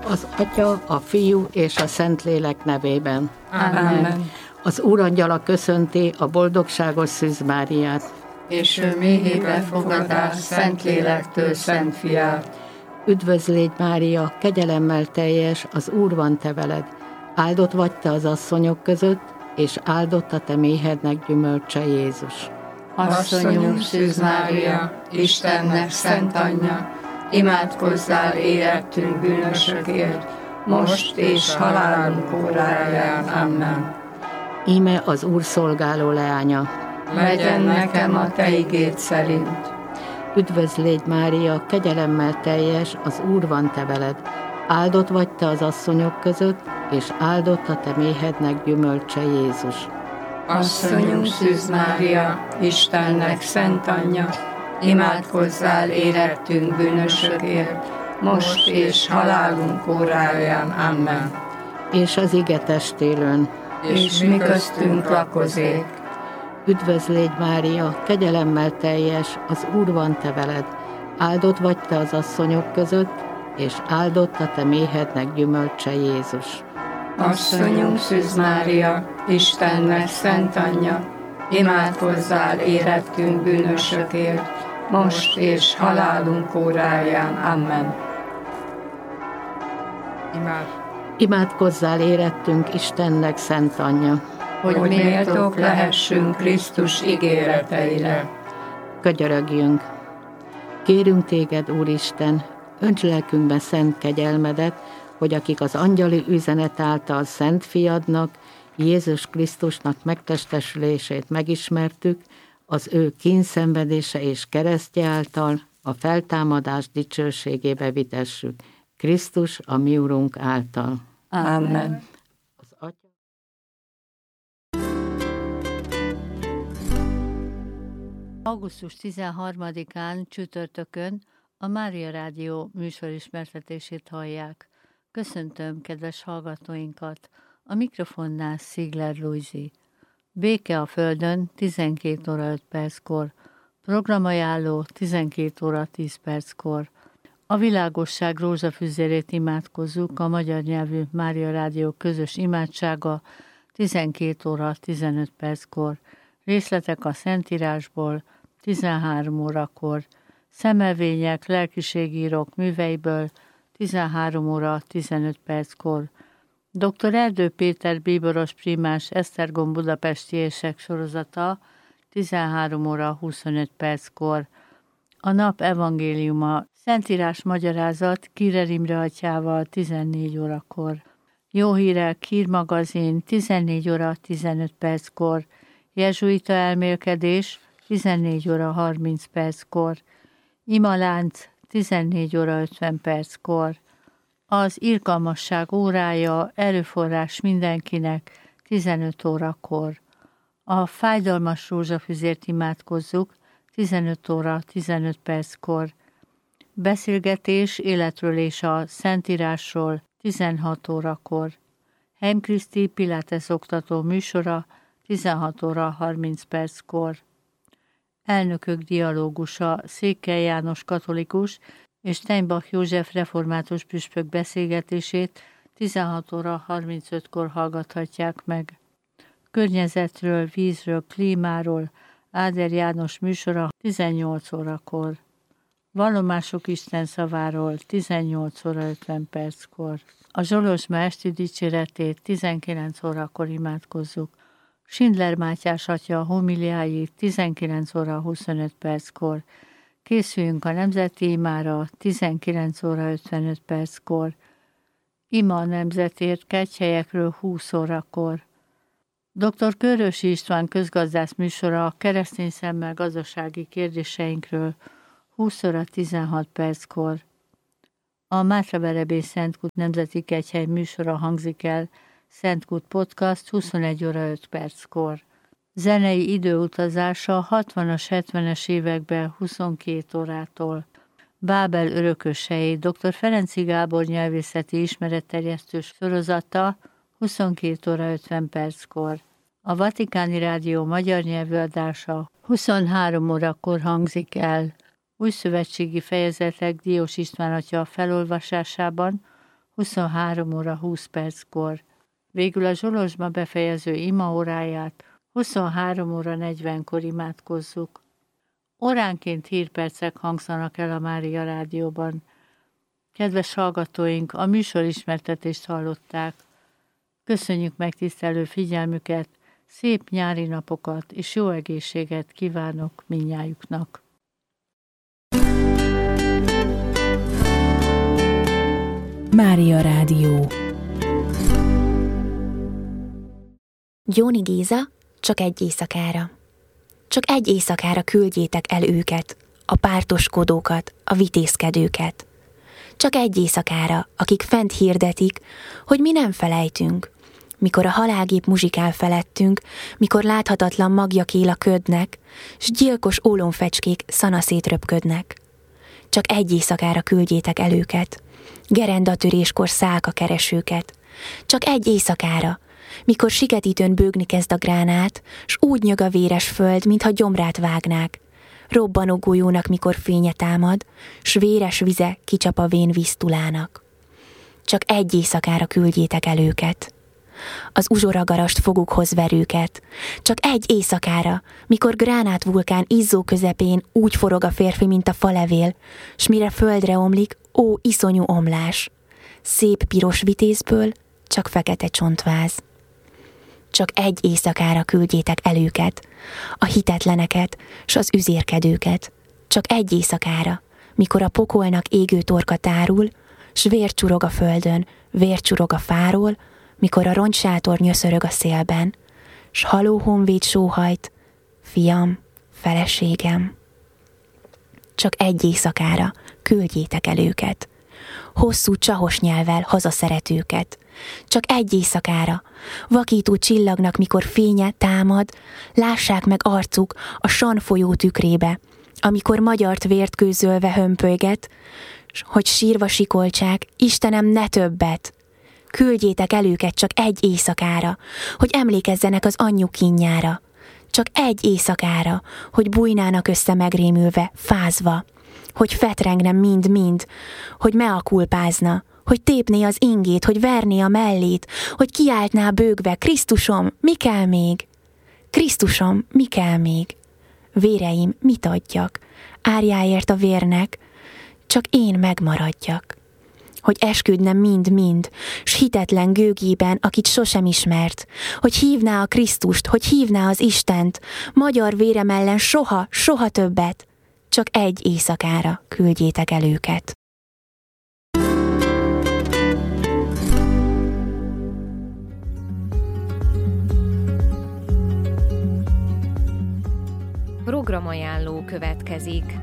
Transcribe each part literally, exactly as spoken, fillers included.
Az Atya, a Fiú és a Szentlélek nevében. Amen. Az Úrangyala köszönti a boldogságos Szűz Máriát. És ő méhébe fogadás Szentlélektől Szent Fiát. Üdvözl légy, Mária, kegyelemmel teljes, az Úr van te veled. Áldott vagy te az asszonyok között, és áldott a te méhednek gyümölcse, Jézus. Asszonyunk Szűz Mária, Istennek szent anyja, imádkozzál érettünk bűnösökért, most és halálunk óráján. Amen. Íme az Úr szolgáló leánya. Legyen nekem a te igéd szerint. Üdvözl légy, Mária, kegyelemmel teljes, az Úr van te veled. Áldott vagy te az asszonyok között, és áldott a te méhednek gyümölcse, Jézus. Asszonyunk Szűz Mária, Istennek szent anyja, imádkozzál érettünk bűnösökért, most és halálunk óráján. Amen. És az ige testélőn. És mi köztünk lakozék. Üdvözl légy, Mária, kegyelemmel teljes, az Úr van te veled. Áldott vagy te az asszonyok között, és áldott a te méhednek gyümölcse, Jézus. Asszonyunk Szűz Mária, Istennek szent anyja, imádkozzál érettünk bűnösökért, most és halálunk óráján. Amen. Imád. Imádkozzál érettünk Istennek szent anyja, hogy méltók lehessünk Krisztus ígéreteire. Könyörögjünk! Kérünk téged, Úristen, önts lelkünkbe szent kegyelmedet, hogy akik az angyali üzenet által Szent Fiadnak, Jézus Krisztusnak megtestesülését megismertük, az ő kínszenvedése és keresztje által a feltámadás dicsőségébe vitessük. Krisztus a mi Urunk által. Amen. Az Atya... augusztus tizenharmadikán csütörtökön a Mária Rádió műsorismertetését hallják. Köszöntöm kedves hallgatóinkat! A mikrofonnál Szigler Lujzi. Béke a Földön tizenkét óra öt perckor. Programajánló tizenkét óra tíz perckor. A világosság rózsafüzérét imádkozzuk, a magyar nyelvű Mária Rádió közös imádsága tizenkét óra tizenöt perckor. Részletek a Szentírásból tizenhárom órakor. Szemelvények lelkiségírók műveiből tizenhárom óra tizenöt perckor. doktor Erdő Péter bíboros primás Esztergom budapesti érsek sorozata tizenhárom óra huszonöt perckor. A nap evangéliuma Szentírás magyarázat Kírer Imre atyával tizennégy órakor. Jó hírek hírmagazin tizennégy óra tizenöt perckor. Jezsuita elmélkedés tizennégy óra harminc perckor. Imalánc tizennégy óra ötven perckor. Az irgalmasság órája erőforrás mindenkinek tizenöt órakor. A fájdalmas rózsafüzért imádkozzuk tizenöt óra tizenöt perckor. Beszélgetés életről és a Szentírásról tizenhat órakor. Heim Kriszti Pilates oktató műsora tizenhat óra harminc perckor. Elnökök dialógusa Székely János katolikus és Steinbach József református püspök beszélgetését tizenhat óra harmincötkor hallgathatják meg. Környezetről, vízről, klímáról Áder János műsora tizennyolc órakor. Vallomások Isten szaváról tizennyolc óra ötven perckor. A Zsolozsma esti dicséretét tizenkilenc órakor imádkozzuk. Schindler Mátyás atya homiliáit tizenkilenc óra huszonöt perckor. Készüljünk a nemzeti imára tizenkilenc óra ötvenöt perckor. Ima a nemzetért kegyhelyekről húsz órakor. doktor Körösi István közgazdász műsora a keresztény szemmel gazdasági kérdéseinkről húsz óra tizenhat perckor. A Mátraverebély Szentkút Nemzeti Kegyhely műsora hangzik el, Szentkút Podcast huszonegy óra öt perckor. Zenei időutazása hatvanas, hetvenes években huszonkét órától. Bábel örökösei doktor Ferenczy Gábor nyelvészeti ismeretterjesztő sorozata huszonkét óra ötven perckor. A Vatikáni Rádió magyar nyelvű adása huszonhárom órakor hangzik el. Újszövetségi fejezetek Diós István atya felolvasásában huszonhárom óra húsz perckor. Végül a Zsolozsma befejező imaóráját huszonhárom óra negyvenkor imádkozzuk. Óránként hírpercek hangzanak el a Mária Rádióban. Kedves hallgatóink, a műsorismertetést hallották. Köszönjük megtisztelő figyelmüket, szép nyári napokat és jó egészséget kívánok mindnyájuknak. Mária Rádió. Gyóni Géza, csak egy éjszakára. Csak egy éjszakára küldjétek el őket, a pártoskodókat, a vitézkedőket. Csak egy éjszakára, akik fent hirdetik, hogy mi nem felejtünk, mikor a halálgép muzsikál felettünk, mikor láthatatlan magjakél a ködnek, s gyilkos ólomfecskék szanaszét röpködnek. Csak egy éjszakára küldjétek el őket, gerendatöréskor szálka keresőket. Csak egy éjszakára, mikor siketítőn bőgni kezd a gránát, s úgy nyög a véres föld, mintha gyomrát vágnák. Robbanó golyónak, mikor fénye támad, s véres vize kicsap a vén víztulának. Csak egy éjszakára küldjétek el őket, az uzsoragarast fogukhoz verőket. Csak egy éjszakára, mikor gránátvulkán izzó közepén úgy forog a férfi, mint a falevél, s mire földre omlik, ó, iszonyú omlás. Szép piros vitézből csak fekete csontváz. Csak egy éjszakára küldjétek el őket, a hitetleneket s az üzérkedőket. Csak egy éjszakára, mikor a pokolnak égő torka tárul, s vér csurog a földön, vér csurog a fáról, mikor a rongysátor nyöszörög a szélben, s haló honvéd sóhajt, fiam, feleségem. Csak egy éjszakára küldjétek el őket, hosszú csahos nyelvvel hazaszeretőket. Csak egy éjszakára, vakító csillagnak, mikor fénye támad, lássák meg arcuk a San folyó tükrébe, amikor magyart vért gőzölve hömpölyget, hogy sírva sikoltsák, Istenem, ne többet! Küldjétek el őket csak egy éjszakára, hogy emlékezzenek az anyjuk kínjára. Csak egy éjszakára, hogy bújnának össze megrémülve, fázva, hogy fetrengnem mind-mind, hogy meakulpázna, hogy tépné az ingét, hogy verné a mellét, hogy kiáltná bőgve, Krisztusom, mi kell még? Krisztusom, mi kell még? Véreim, mit adjak? Árjáért a vérnek, csak én megmaradjak. Hogy esküdne mind-mind, s hitetlen gőgében, akit sosem ismert, hogy hívná a Krisztust, hogy hívná az Istent, magyar vérem ellen soha, soha többet, csak egy éjszakára küldjétek el őket. Programajánló következik.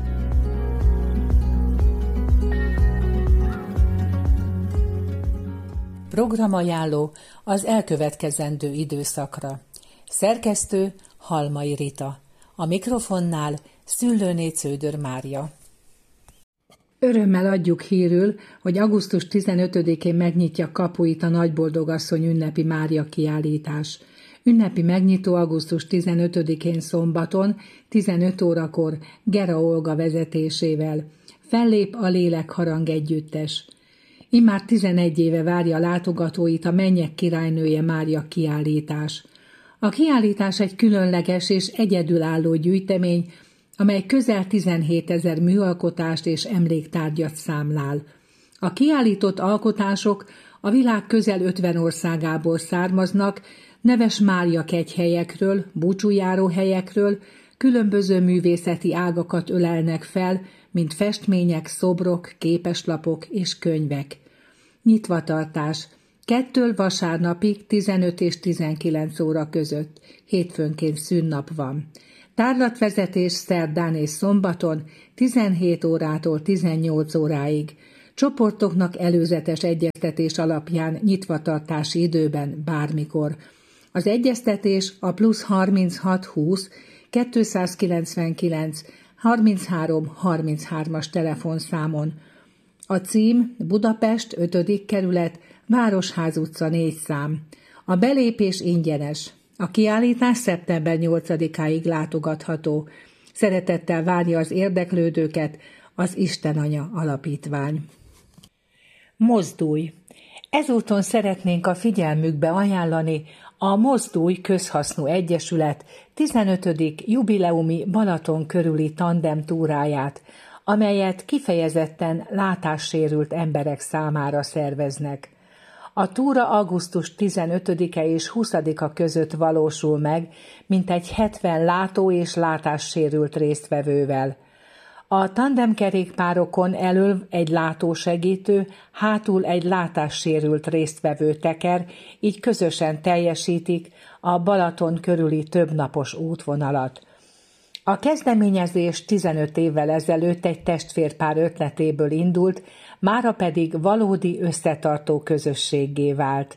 Programajánló az elkövetkezendő időszakra. Szerkesztő Halmai Rita. A mikrofonnál Szüllőné Cződör Mária. Örömmel adjuk hírül, hogy augusztus tizenötödikén megnyitja kapuit a Nagyboldogasszony ünnepi Mária kiállítás. Ünnepi megnyitó augusztus tizenötödikén szombaton, tizenöt órakor Gera Olga vezetésével. Fellép a Lélek Harang Együttes. Immár tizenegy éve várja látogatóit a Mennyek királynője Mária kiállítás. A kiállítás egy különleges és egyedülálló gyűjtemény, amely közel tizenhétezer műalkotást és emléktárgyat számlál. A kiállított alkotások a világ közel ötven országából származnak, neves Mária kegyhelyekről, búcsújáró helyekről, különböző művészeti ágakat ölelnek fel, mint festmények, szobrok, képeslapok és könyvek. Nyitvatartás. Kettől vasárnapig tizenöt és tizenkilenc óra között, hétfőnként szünnap van. Tárlatvezetés szerdán és szombaton tizenhét órától tizennyolc óráig. Csoportoknak előzetes egyeztetés alapján nyitvatartási időben bármikor. Az egyeztetés a plusz harminchat húsz kétszázkilencvenkilenc harminchárom harminchárom-as telefonszámon. A cím Budapest ötödik kerület, Városház utca négy szám. A belépés ingyenes. A kiállítás szeptember nyolcadikáig látogatható. Szeretettel várja az érdeklődőket az Isten Anya Alapítvány. Mozdulj! Ezúton szeretnénk a figyelmükbe ajánlani a Mozdulj Közhasznú Egyesület tizenötödik jubileumi Balaton körüli tandem túráját, amelyet kifejezetten látássérült emberek számára szerveznek. A túra augusztus tizenötödike és huszadika között valósul meg, mintegy hetven látó- és látássérült résztvevővel. A tandemkerékpárokon elől egy látósegítő, hátul egy látássérült résztvevő teker, így közösen teljesítik a Balaton körüli többnapos útvonalat. A kezdeményezés tizenöt évvel ezelőtt egy testvérpár ötletéből indult, mára pedig valódi összetartó közösséggé vált.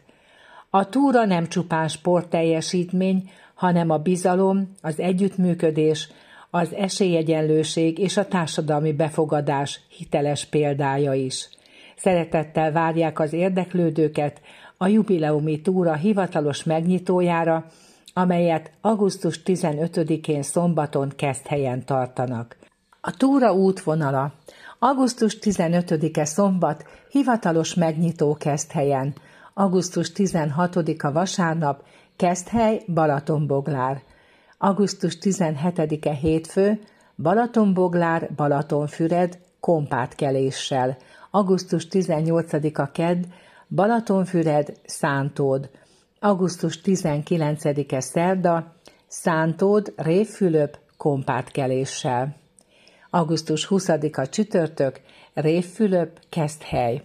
A túra nem csupán sportteljesítmény, hanem a bizalom, az együttműködés, az esélyegyenlőség és a társadalmi befogadás hiteles példája is. Szeretettel várják az érdeklődőket a jubileumi túra hivatalos megnyitójára, amelyet augusztus tizenötödikén szombaton Keszthelyen tartanak. A túra útvonala: augusztus tizenötödike szombat, hivatalos megnyitó Keszthelyen, augusztus tizenhatodika vasárnap, Keszthely, Balatonboglár, augusztus tizenhetedike hétfő, Balatonboglár, Balatonfüred, kompátkeléssel, augusztus tizennyolcadika kedd, Balatonfüred, Szántód, augusztus tizenkilencedike szerda, Szántód, Révfülöp, kompátkeléssel, augusztus huszadika csütörtök, Révfülöp, Keszthely.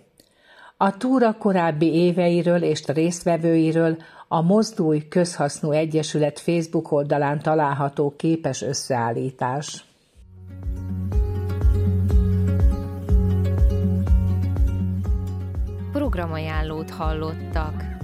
A túra korábbi éveiről és résztvevőiről a Mozdulj Közhasznú Egyesület Facebook oldalán található képes összeállítás. Programajánlót hallottak.